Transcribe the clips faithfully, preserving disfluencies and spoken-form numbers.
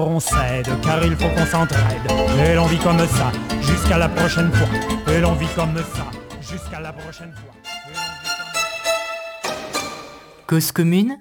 On s'aide, car il faut qu'on s'entraide. Et l'on vit comme ça, jusqu'à la prochaine fois. Et l'on vit comme ça, jusqu'à la prochaine fois. Et l'on vit comme... Cause commune,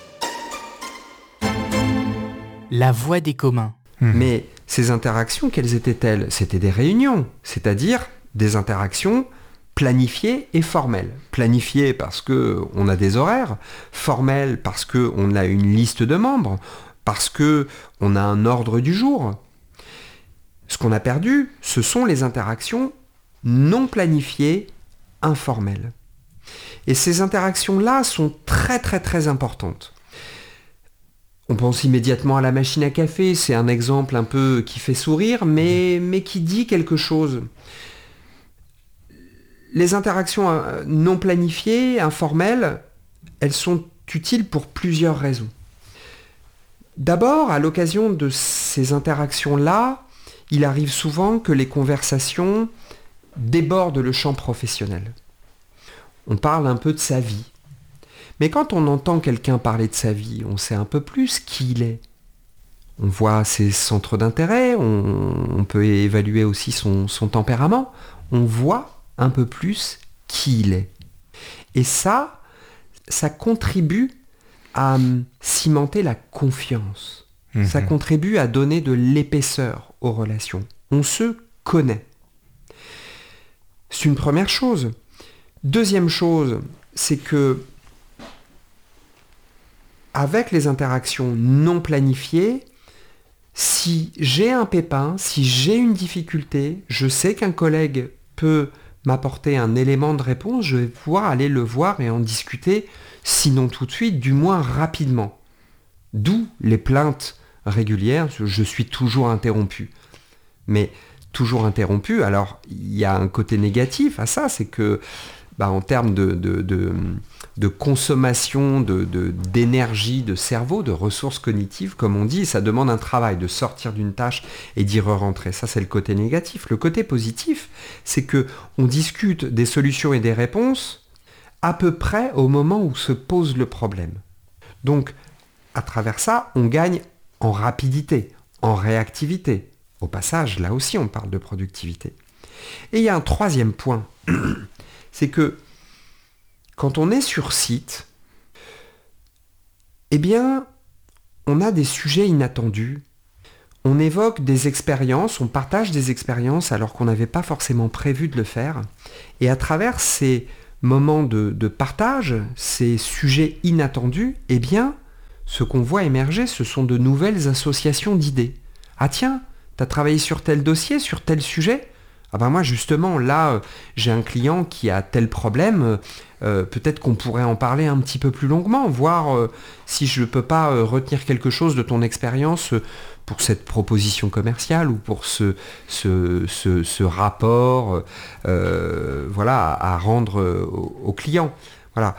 la voix des communs. Mmh. Mais ces interactions, quelles étaient-elles ? C'était des réunions, c'est-à-dire des interactions planifiées et formelles. Planifiées parce qu'on a des horaires, formelles parce qu'on a une liste de membres, parce qu'on a un ordre du jour. Ce qu'on a perdu, ce sont les interactions non planifiées, informelles. Et ces interactions-là sont très très très importantes. On pense immédiatement à la machine à café, c'est un exemple un peu qui fait sourire, mais, mais qui dit quelque chose. Les interactions non planifiées, informelles, elles sont utiles pour plusieurs raisons. D'abord, à l'occasion de ces interactions-là, il arrive souvent que les conversations débordent le champ professionnel. On parle un peu de sa vie. Mais quand on entend quelqu'un parler de sa vie, on sait un peu plus qui il est. On voit ses centres d'intérêt, on, on peut évaluer aussi son, son tempérament. On voit un peu plus qui il est. Et ça, ça contribue à cimenter la confiance. Mmh. Ça contribue à donner de l'épaisseur aux relations. On se connaît. C'est une première chose. Deuxième chose, c'est que avec les interactions non planifiées, si j'ai un pépin, si j'ai une difficulté, je sais qu'un collègue peut m'apporter un élément de réponse, je vais pouvoir aller le voir et en discuter, sinon tout de suite, du moins rapidement. D'où les plaintes régulières, je suis toujours interrompu. Mais toujours interrompu, alors il y a un côté négatif à ça, c'est que bah, en termes de, de, de, de consommation de, de, d'énergie, de cerveau, de ressources cognitives, comme on dit, ça demande un travail de sortir d'une tâche et d'y re-rentrer. Ça, c'est le côté négatif. Le côté positif, c'est qu'on discute des solutions et des réponses à peu près au moment où se pose le problème. Donc, à travers ça, on gagne en rapidité, en réactivité. Au passage, là aussi, on parle de productivité. Et il y a un troisième point, c'est que quand on est sur site, eh bien, on a des sujets inattendus. On évoque des expériences, on partage des expériences alors qu'on n'avait pas forcément prévu de le faire. Et à travers ces moments de, de partage, ces sujets inattendus, eh bien, ce qu'on voit émerger, ce sont de nouvelles associations d'idées. Ah tiens, t'as travaillé sur tel dossier, sur tel sujet ? Ah ben moi justement, là, euh, j'ai un client qui a tel problème, euh, peut-être qu'on pourrait en parler un petit peu plus longuement, voir euh, si je ne peux pas euh, retenir quelque chose de ton expérience euh, pour cette proposition commerciale ou pour ce, ce, ce, ce rapport euh, voilà, à, à rendre euh, au, au client. Voilà.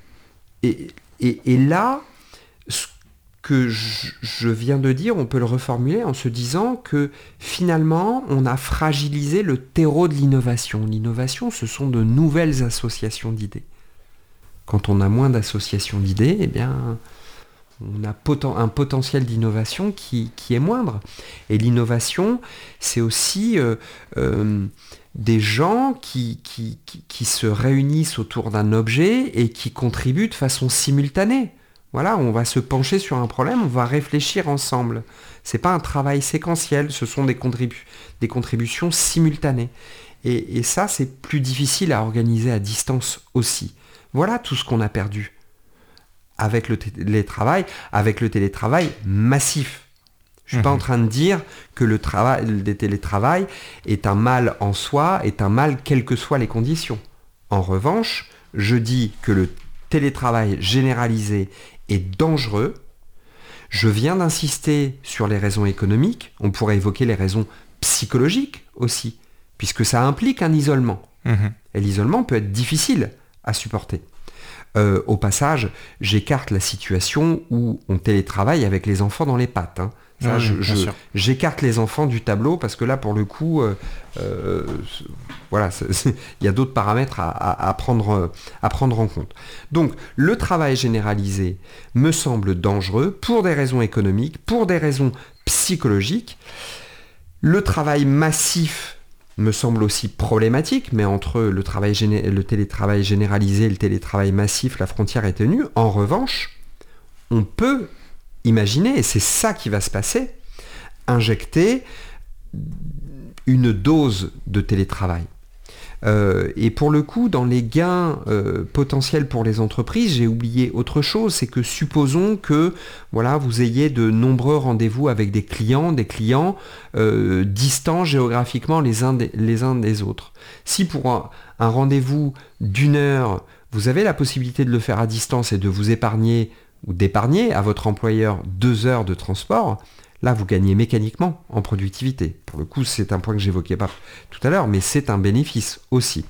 Et, et, et là, ce que je, je viens de dire, on peut le reformuler en se disant que finalement, on a fragilisé le terreau de l'innovation. L'innovation, ce sont de nouvelles associations d'idées. Quand on a moins d'associations d'idées, eh bien, on a poten- un potentiel d'innovation qui, qui est moindre. Et l'innovation, c'est aussi euh, euh, des gens qui, qui, qui, qui se réunissent autour d'un objet et qui contribuent de façon simultanée. Voilà, on va se pencher sur un problème, on va réfléchir ensemble. C'est pas un travail séquentiel, ce sont des, contribu- des contributions simultanées. Et, et ça, c'est plus difficile à organiser à distance aussi. Voilà tout ce qu'on a perdu avec le télétravail, avec le télétravail massif. Je suis mmh. pas en train de dire que le, travail, le télétravail est un mal en soi, est un mal quelles que soient les conditions. En revanche, je dis que le télétravail généralisé est dangereux. Je viens d'insister sur les raisons économiques, on pourrait évoquer les raisons psychologiques aussi, puisque ça implique un isolement. Mmh. Et l'isolement peut être difficile à supporter. Euh, au passage, j'écarte la situation où on télétravaille avec les enfants dans les pattes. Hein. Ça, oui, je, bien je, sûr. j'écarte les enfants du tableau parce que là, pour le coup, euh, euh, voilà, il y a d'autres paramètres à, à, à, prendre, à prendre en compte. Donc, le travail généralisé me semble dangereux pour des raisons économiques, pour des raisons psychologiques. Le travail massif me semble aussi problématique, mais entre le, travail géné- le télétravail généralisé et le télétravail massif, la frontière est ténue. En revanche, on peut imaginer, et c'est ça qui va se passer, injecter une dose de télétravail. Euh, et pour le coup, dans les gains euh, potentiels pour les entreprises, j'ai oublié autre chose, c'est que supposons que voilà, vous ayez de nombreux rendez-vous avec des clients, des clients euh, distants géographiquement les uns des, les uns des autres. Si pour un, un rendez-vous d'une heure, vous avez la possibilité de le faire à distance et de vous épargner ou d'épargner à votre employeur deux heures de transport, là, vous gagnez mécaniquement en productivité. Pour le coup, c'est un point que j'évoquais pas tout à l'heure, mais c'est un bénéfice aussi.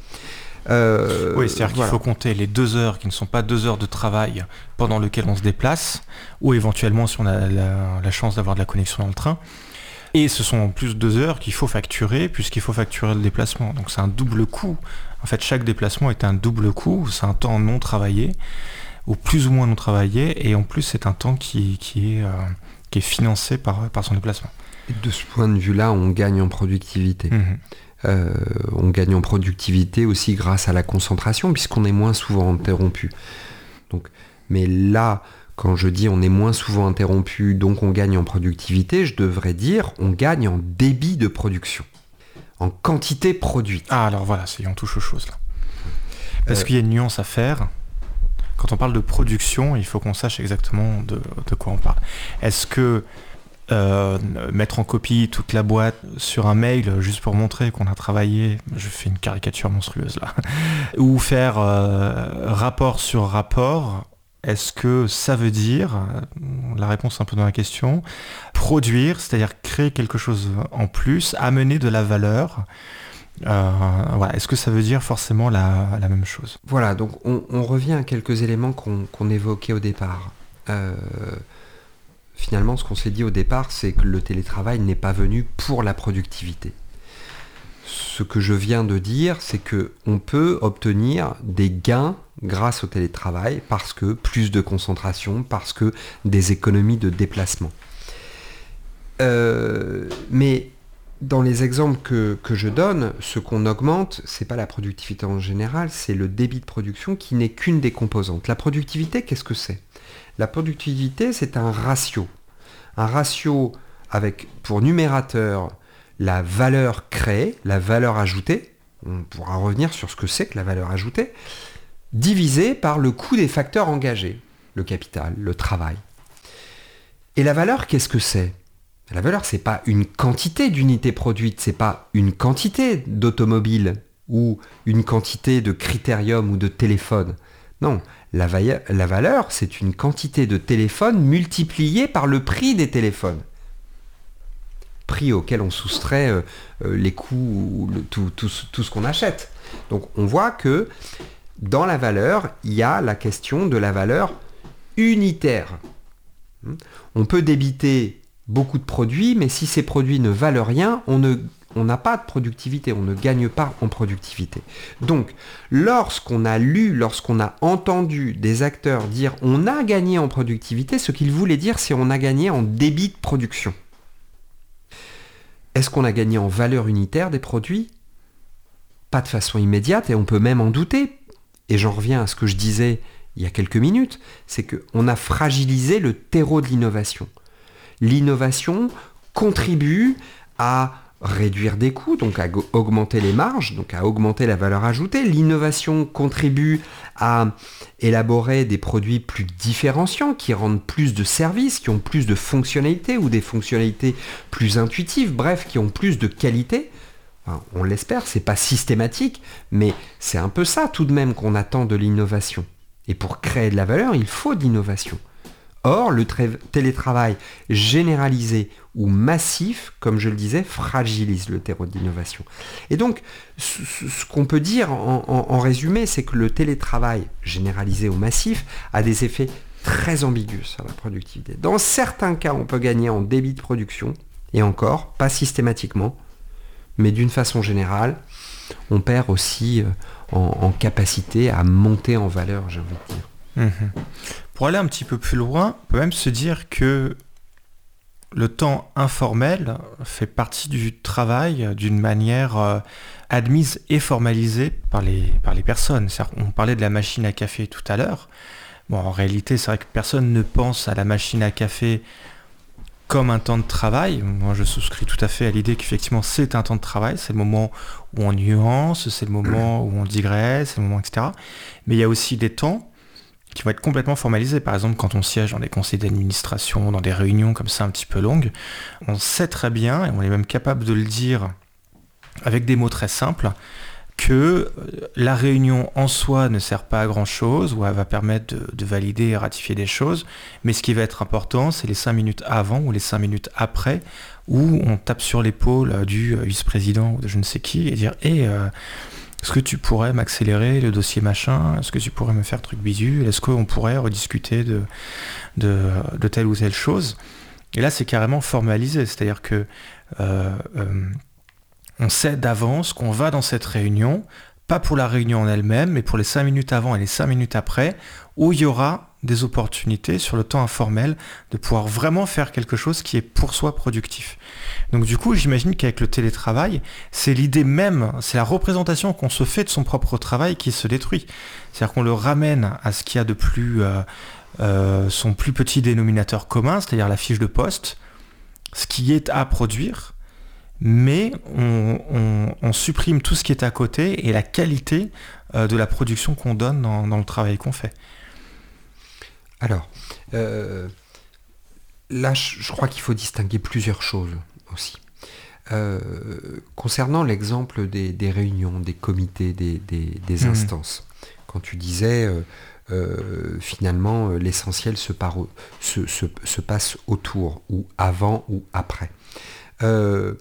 Euh, oui, c'est-à-dire voilà. qu'il faut compter les deux heures qui ne sont pas deux heures de travail pendant lesquelles on se déplace, ou éventuellement si on a la, la chance d'avoir de la connexion dans le train. Et ce sont en plus deux heures qu'il faut facturer, puisqu'il faut facturer le déplacement. Donc c'est un double coût. En fait, chaque déplacement est un double coût, c'est un temps non travaillé, ou plus ou moins non travaillé, et en plus c'est un temps qui, qui est... Euh, qui est financé par, par son déplacement. Et de ce point de vue-là, on gagne en productivité. Mmh. Euh, on gagne en productivité aussi grâce à la concentration, puisqu'on est moins souvent interrompu. Donc, mais là, quand je dis on est moins souvent interrompu, donc on gagne en productivité, je devrais dire on gagne en débit de production, en quantité produite. Ah, alors voilà, c'est, on touche aux choses là. Parce euh, qu'il y a une nuance à faire. Quand on parle de production, il faut qu'on sache exactement de, de quoi on parle. Est-ce que euh, mettre en copie toute la boîte sur un mail juste pour montrer qu'on a travaillé, je fais une caricature monstrueuse là, ou faire euh, rapport sur rapport, est-ce que ça veut dire, la réponse est un peu dans la question, produire, c'est-à-dire créer quelque chose en plus, amener de la valeur? Euh, voilà. Est-ce que ça veut dire forcément la, la même chose? Voilà, donc on, on revient à quelques éléments qu'on, qu'on évoquait au départ. Euh, finalement, ce qu'on s'est dit au départ, c'est que le télétravail n'est pas venu pour la productivité. Ce que je viens de dire, c'est qu'on peut obtenir des gains grâce au télétravail parce que plus de concentration, parce que des économies de déplacement. Euh, mais dans les exemples que, que je donne, ce qu'on augmente, c'est pas la productivité en général, c'est le débit de production qui n'est qu'une des composantes. La productivité, qu'est-ce que c'est? La productivité, c'est un ratio. Un ratio avec, pour numérateur, la valeur créée, la valeur ajoutée, on pourra revenir sur ce que c'est que la valeur ajoutée, divisé par le coût des facteurs engagés, le capital, le travail. Et la valeur, qu'est-ce que c'est? La valeur, c'est pas une quantité d'unités produites, c'est pas une quantité d'automobiles ou une quantité de critérium ou de téléphone. Non, la, va- la valeur, c'est une quantité de téléphones multipliée par le prix des téléphones. Prix auquel on soustrait euh, euh, les coûts, le, tout, tout, tout ce qu'on achète. Donc on voit que dans la valeur, il y a la question de la valeur unitaire. On peut débiter beaucoup de produits, mais si ces produits ne valent rien, on ne, on n'a pas de productivité, on ne gagne pas en productivité. Donc, lorsqu'on a lu, lorsqu'on a entendu des acteurs dire on a gagné en productivité, ce qu'ils voulaient dire, c'est on a gagné en débit de production. Est-ce qu'on a gagné en valeur unitaire des produits? Pas de façon immédiate, et on peut même en douter. Et j'en reviens à ce que je disais il y a quelques minutes, c'est qu'on a fragilisé le terreau de l'innovation. L'innovation contribue à réduire des coûts, donc à go- augmenter les marges, donc à augmenter la valeur ajoutée. L'innovation contribue à élaborer des produits plus différenciants, qui rendent plus de services, qui ont plus de fonctionnalités ou des fonctionnalités plus intuitives, bref, qui ont plus de qualité. Enfin, on l'espère, c'est pas systématique, mais c'est un peu ça tout de même qu'on attend de l'innovation. Et pour créer de la valeur, il faut de l'innovation. Or, le tra- télétravail généralisé ou massif, comme je le disais, fragilise le terreau de l'innovation. Et donc, ce, ce qu'on peut dire en, en, en résumé, c'est que le télétravail généralisé ou massif a des effets très ambigu sur la productivité. Dans certains cas, on peut gagner en débit de production, et encore, pas systématiquement, mais d'une façon générale, on perd aussi en, en capacité à monter en valeur, j'ai envie de dire. Mmh. Pour aller un petit peu plus loin, on peut même se dire que le temps informel fait partie du travail d'une manière euh, admise et formalisée par les, par les personnes. C'est-à-dire, on parlait de la machine à café tout à l'heure. Bon, en réalité, c'est vrai que personne ne pense à la machine à café comme un temps de travail. Moi, je souscris tout à fait à l'idée qu'effectivement, c'est un temps de travail. C'est le moment où on nuance, c'est le moment où on digresse, c'est le moment, et cetera. Mais il y a aussi des temps qui vont être complètement formalisés. Par exemple, quand on siège dans des conseils d'administration, dans des réunions comme ça un petit peu longues, on sait très bien, et on est même capable de le dire avec des mots très simples, que la réunion en soi ne sert pas à grand chose, ou elle va permettre de, de valider et ratifier des choses, mais ce qui va être important, c'est les cinq minutes avant ou les cinq minutes après, où on tape sur l'épaule du vice-président ou de je ne sais qui et dire hey, euh, est-ce que tu pourrais m'accélérer le dossier machin? Est-ce que tu pourrais me faire truc bidule? Est-ce qu'on pourrait rediscuter de, de, de telle ou telle chose? Et là, c'est carrément formalisé. C'est-à-dire que euh, euh, on sait d'avance qu'on va dans cette réunion, pas pour la réunion en elle-même, mais pour les cinq minutes avant et les cinq minutes après, où il y aura des opportunités sur le temps informel de pouvoir vraiment faire quelque chose qui est pour soi productif. Donc du coup, j'imagine qu'avec le télétravail, c'est l'idée même, c'est la représentation qu'on se fait de son propre travail qui se détruit. C'est-à-dire qu'on le ramène à ce qu'il y a de plus, euh, euh, son plus petit dénominateur commun, c'est-à-dire la fiche de poste, ce qui est à produire, mais on, on, on supprime tout ce qui est à côté et la qualité euh, de la production qu'on donne dans, dans le travail qu'on fait. Alors, euh, là, je, je crois qu'il faut distinguer plusieurs choses aussi. Euh, concernant l'exemple des, des réunions, des comités, des, des, des instances, mmh. quand tu disais, euh, euh, finalement, l'essentiel se, par, se, se, se passe autour, ou avant ou après. Euh,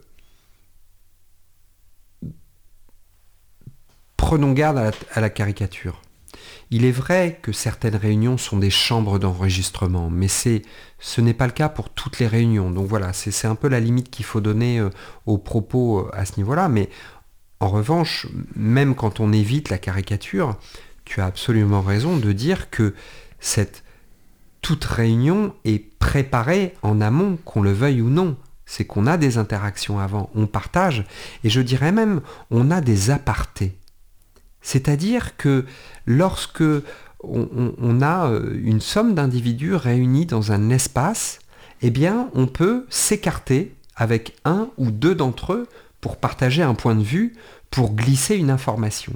prenons garde à la, à la caricature. Il est vrai que certaines réunions sont des chambres d'enregistrement, mais c'est, ce n'est pas le cas pour toutes les réunions. Donc voilà, c'est, c'est un peu la limite qu'il faut donner euh, aux propos euh, à ce niveau-là. Mais en revanche, même quand on évite la caricature, tu as absolument raison de dire que cette toute réunion est préparée en amont, qu'on le veuille ou non. C'est qu'on a des interactions avant, on partage, et je dirais même, on a des apartés. C'est-à-dire que lorsque on, on, on a une somme d'individus réunis dans un espace, eh bien, on peut s'écarter avec un ou deux d'entre eux pour partager un point de vue, pour glisser une information,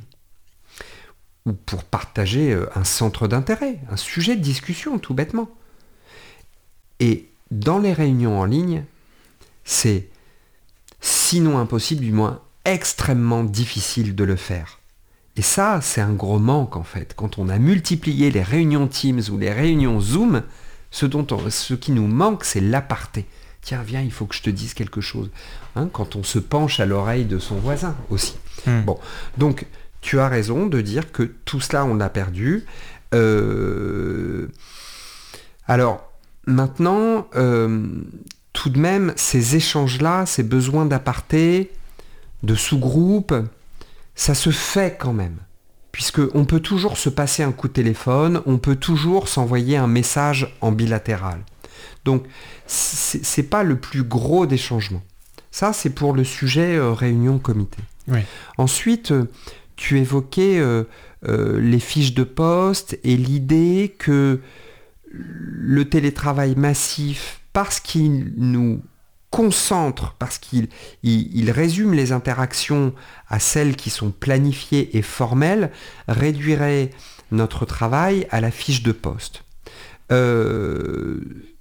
ou pour partager un centre d'intérêt, un sujet de discussion, tout bêtement. Et dans les réunions en ligne, c'est sinon impossible, du moins extrêmement difficile de le faire. Et ça, c'est un gros manque en fait. Quand on a multiplié les réunions Teams ou les réunions Zoom, ce, dont on, ce qui nous manque, c'est l'aparté. Tiens, viens, il faut que je te dise quelque chose. Hein, quand on se penche à l'oreille de son voisin aussi. Mmh. Bon, donc tu as raison de dire que tout cela, on l'a perdu. Euh... Alors, maintenant, euh, tout de même, ces échanges-là, ces besoins d'aparté, de sous-groupe, ça se fait quand même, puisqu'on peut toujours se passer un coup de téléphone, on peut toujours s'envoyer un message en bilatéral. Donc, c'est, c'est pas le plus gros des changements. Ça, c'est pour le sujet euh, réunion-comité. Oui. Ensuite, euh, tu évoquais euh, euh, les fiches de poste et l'idée que le télétravail massif, parce qu'il nous concentre, parce qu'il il, il résume les interactions à celles qui sont planifiées et formelles, réduirait notre travail à la fiche de poste. Euh,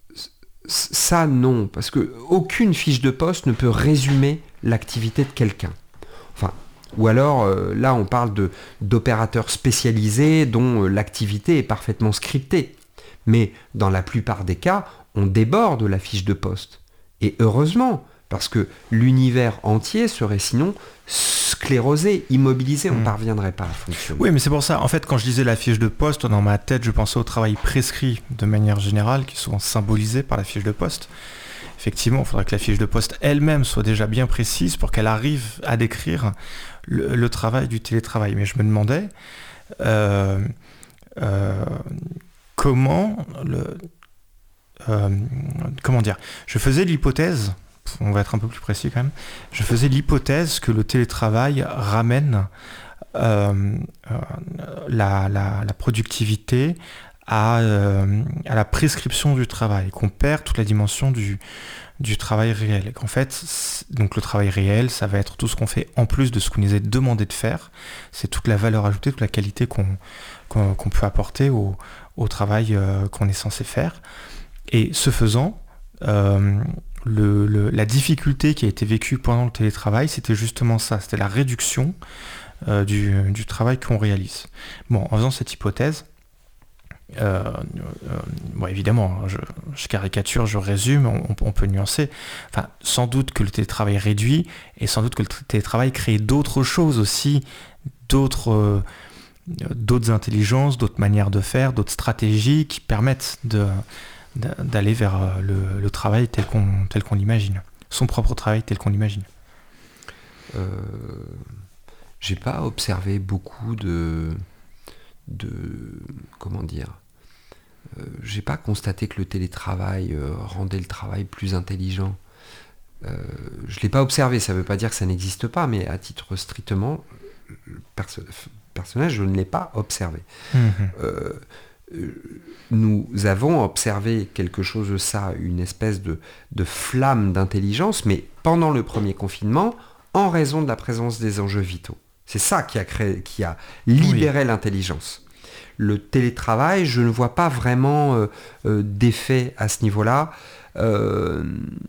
ça, non, parce qu'aucune fiche de poste ne peut résumer l'activité de quelqu'un. Enfin, ou alors, euh, là, on parle de, d'opérateurs spécialisés dont euh, l'activité est parfaitement scriptée. Mais dans la plupart des cas, on déborde la fiche de poste. Et heureusement, parce que l'univers entier serait sinon sclérosé, immobilisé, on ne Mmh. parviendrait pas à fonctionner. Oui, mais c'est pour ça. En fait, quand je lisais la fiche de poste, dans ma tête, je pensais au travail prescrit de manière générale, qui est souvent symbolisé par la fiche de poste. Effectivement, il faudrait que la fiche de poste elle-même soit déjà bien précise pour qu'elle arrive à décrire le, le travail du télétravail. Mais je me demandais euh, euh, comment le... Euh, comment dire, je faisais l'hypothèse, on va être un peu plus précis quand même, je faisais l'hypothèse que le télétravail ramène euh, euh, la, la, la productivité à, euh, à la prescription du travail, qu'on perd toute la dimension du, du travail réel. Et qu'en fait, donc le travail réel, ça va être tout ce qu'on fait en plus de ce qu'on nous est demandé de faire, c'est toute la valeur ajoutée, toute la qualité qu'on, qu'on, qu'on peut apporter au, au travail euh, qu'on est censé faire. Et ce faisant, euh, le, le, la difficulté qui a été vécue pendant le télétravail, c'était justement ça, c'était la réduction euh, du, du travail qu'on réalise. Bon, en faisant cette hypothèse, euh, euh, bon, évidemment, je, je caricature, je résume, on, on peut nuancer. Enfin, sans doute que le télétravail réduit, et sans doute que le télétravail crée d'autres choses aussi, d'autres... Euh, d'autres intelligences, d'autres manières de faire, d'autres stratégies qui permettent de... d'aller vers le, le travail tel qu'on, tel qu'on l'imagine, son propre travail tel qu'on l'imagine. Euh, j'ai pas observé beaucoup de, de comment dire, euh, j'ai pas constaté que le télétravail euh, rendait le travail plus intelligent. Euh, je l'ai pas observé, ça veut pas dire que ça n'existe pas, mais à titre strictement perso- personnel, je ne l'ai pas observé. Mmh. Euh, Nous avons observé quelque chose de ça, une espèce de, de flamme d'intelligence, mais pendant le premier confinement, en raison de la présence des enjeux vitaux. C'est ça qui a, créé, qui a libéré oui. l'intelligence. Le télétravail, je ne vois pas vraiment euh, euh, d'effet à ce niveau-là. Euh,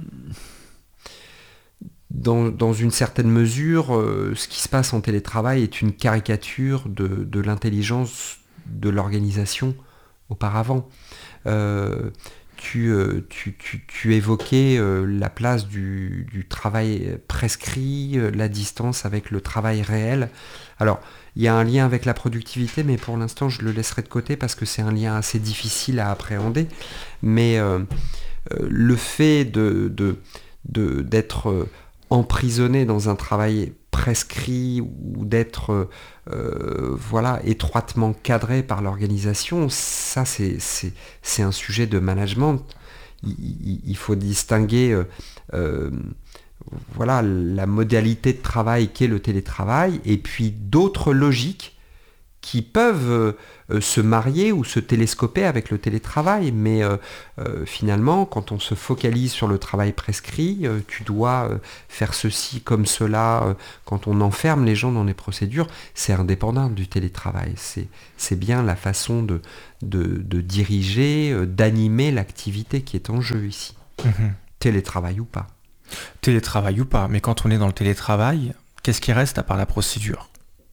dans, dans une certaine mesure, euh, ce qui se passe en télétravail est une caricature de, de l'intelligence de l'organisation auparavant. Euh, tu, euh, tu, tu, tu évoquais euh, la place du, du travail prescrit, euh, la distance avec le travail réel. Alors, il y a un lien avec la productivité, mais pour l'instant, je le laisserai de côté parce que c'est un lien assez difficile à appréhender. Mais euh, euh, le fait de, de, de, d'être euh, emprisonné dans un travail prescrit ou d'être euh, voilà, étroitement cadré par l'organisation, ça c'est, c'est, c'est un sujet de management. Il, il, il faut distinguer euh, euh, voilà, la modalité de travail qu'est le télétravail et puis d'autres logiques qui peuvent euh, se marier ou se télescoper avec le télétravail. Mais euh, euh, finalement, quand on se focalise sur le travail prescrit, euh, tu dois euh, faire ceci comme cela. Euh, quand on enferme les gens dans les procédures, c'est indépendant du télétravail. C'est, c'est bien la façon de, de, de diriger, euh, d'animer l'activité qui est en jeu ici. Mmh. Télétravail ou pas. Télétravail ou pas, mais quand on est dans le télétravail, qu'est-ce qui reste à part la procédure ?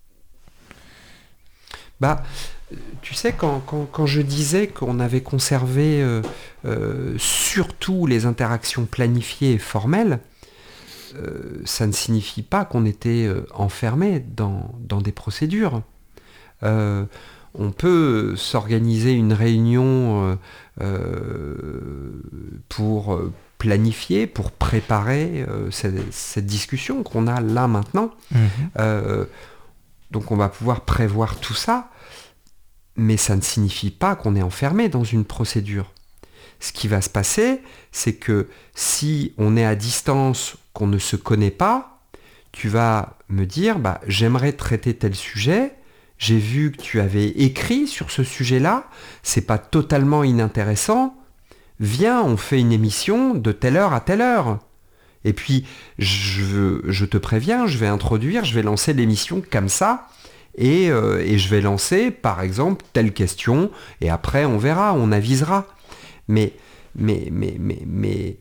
Bah, tu sais, quand, quand, quand je disais qu'on avait conservé euh, euh, surtout les interactions planifiées et formelles, euh, ça ne signifie pas qu'on était euh, enfermé dans, dans des procédures. Euh, on peut s'organiser une réunion euh, euh, pour planifier, pour préparer euh, cette, cette discussion qu'on a là maintenant. Mmh. Euh, Donc on va pouvoir prévoir tout ça, mais ça ne signifie pas qu'on est enfermé dans une procédure. Ce qui va se passer, c'est que si on est à distance, qu'on ne se connaît pas, tu vas me dire, bah, j'aimerais traiter tel sujet, j'ai vu que tu avais écrit sur ce sujet-là, c'est pas totalement inintéressant, viens, on fait une émission de telle heure à telle heure. Et puis, je, je te préviens, je vais introduire, je vais lancer l'émission comme ça, et, euh, et je vais lancer, par exemple, telle question, et après, on verra, on avisera. Mais, mais, mais, mais, mais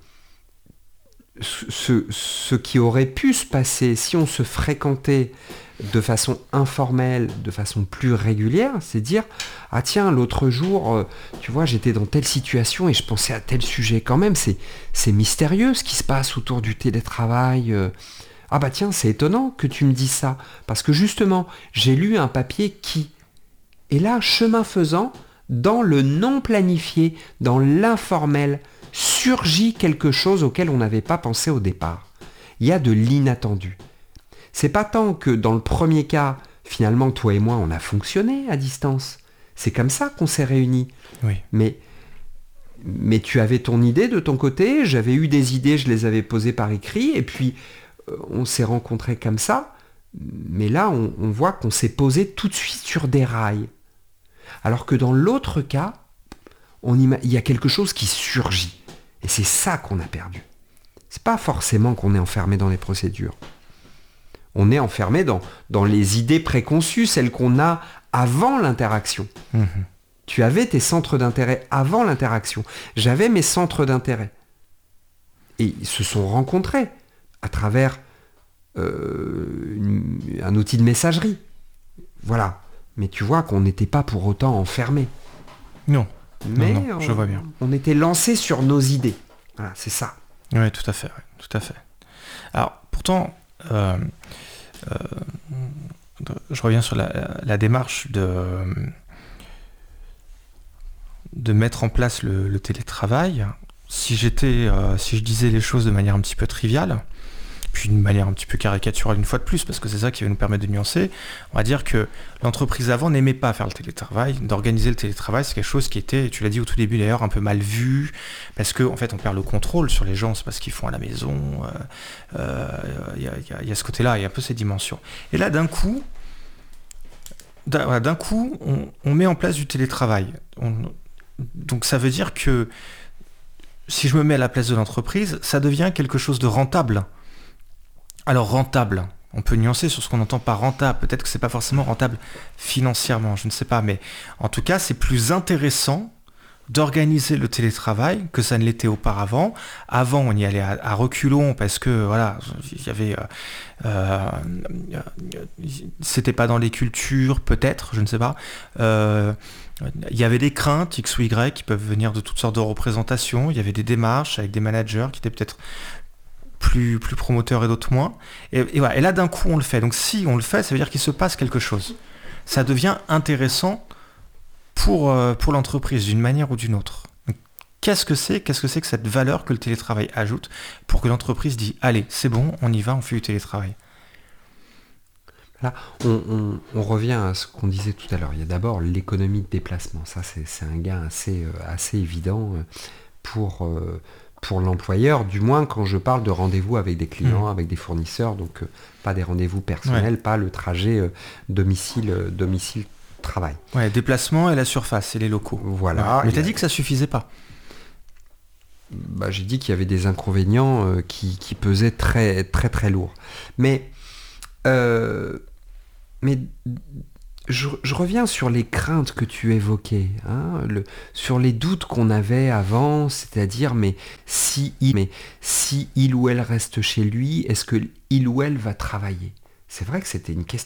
ce, ce qui aurait pu se passer si on se fréquentait de façon informelle, de façon plus régulière, c'est dire « Ah tiens, l'autre jour, euh, tu vois, j'étais dans telle situation et je pensais à tel sujet quand même, c'est, c'est mystérieux ce qui se passe autour du télétravail. Euh, Ah bah tiens, c'est étonnant que tu me dises ça, parce que justement, j'ai lu un papier qui... Et là, chemin faisant, dans le non planifié, dans l'informel, surgit quelque chose auquel on n'avait pas pensé au départ. Il y a de l'inattendu. C'est pas tant que dans le premier cas, finalement, toi et moi, on a fonctionné à distance. C'est comme ça qu'on s'est réunis. Oui. Mais, mais tu avais ton idée de ton côté, j'avais eu des idées, je les avais posées par écrit, et puis euh, on s'est rencontrés comme ça. Mais là, on, on voit qu'on s'est posé tout de suite sur des rails. Alors que dans l'autre cas, on ima- il y a quelque chose qui surgit. Et c'est ça qu'on a perdu. C'est pas forcément qu'on est enfermé dans les procédures. On est enfermé dans, dans les idées préconçues, celles qu'on a avant l'interaction. Mmh. Tu avais tes centres d'intérêt avant l'interaction. J'avais mes centres d'intérêt. Et ils se sont rencontrés à travers euh, une, un outil de messagerie. Voilà. Mais tu vois qu'on n'était pas pour autant enfermés. Non. Mais non, non, on, je vois bien. On était lancés sur nos idées. Voilà, c'est ça. Oui, tout à fait. Ouais, tout à fait. Alors, pourtant, euh, euh, je reviens sur la, la démarche de, de mettre en place le, le télétravail. Si j'étais, euh, si je disais les choses de manière un petit peu triviale, puis d'une manière un petit peu caricaturale une fois de plus, parce que c'est ça qui va nous permettre de nuancer, on va dire que l'entreprise avant n'aimait pas faire le télétravail, d'organiser le télétravail, c'est quelque chose qui était, tu l'as dit au tout début d'ailleurs, un peu mal vu, parce qu'en en fait on perd le contrôle sur les gens, c'est pas ce qu'ils font à la maison, il euh, euh, y, y, y a ce côté-là, il y a un peu ces dimensions. Et là d'un coup, d'un, d'un coup, on, on met en place du télétravail. On, donc ça veut dire que si je me mets à la place de l'entreprise, ça devient quelque chose de rentable. Alors rentable, on peut nuancer sur ce qu'on entend par rentable. Peut-être que c'est pas forcément rentable financièrement, je ne sais pas. Mais en tout cas, c'est plus intéressant d'organiser le télétravail que ça ne l'était auparavant. Avant, on y allait à, à reculons parce que voilà, il y avait, euh, euh, c'était pas dans les cultures, peut-être, je ne sais pas. Euh, il y avait des craintes X ou Y qui peuvent venir de toutes sortes de représentations. Il y avait des démarches avec des managers qui étaient peut-être plus, plus promoteurs et d'autres moins. Et, et, voilà. Et là, d'un coup, on le fait. Donc si on le fait, ça veut dire qu'il se passe quelque chose. Ça devient intéressant pour, euh, pour l'entreprise, d'une manière ou d'une autre. Donc, qu'est-ce que c'est Qu'est-ce que c'est que cette valeur que le télétravail ajoute pour que l'entreprise dise « Allez, c'est bon, on y va, on fait du télétravail ». Là, on, on, on revient à ce qu'on disait tout à l'heure. Il y a d'abord l'économie de déplacement. Ça, c'est, c'est un gain assez, euh, assez évident pour... Euh, pour l'employeur, du moins quand je parle de rendez-vous avec des clients, mmh. avec des fournisseurs, donc euh, pas des rendez-vous personnels, ouais. pas le trajet euh, domicile, euh, domicile travail. Ouais, déplacement et la surface et les locaux. Voilà. Ouais. Mais tu as dit que ça suffisait pas. Bah, j'ai dit qu'il y avait des inconvénients euh, qui, qui pesaient très très très lourd. Mais, euh, mais je, je reviens sur les craintes que tu évoquais, hein, le, sur les doutes qu'on avait avant, c'est-à-dire mais si, il, mais si il ou elle reste chez lui, est-ce que il ou elle va travailler ? C'est vrai que c'était une question.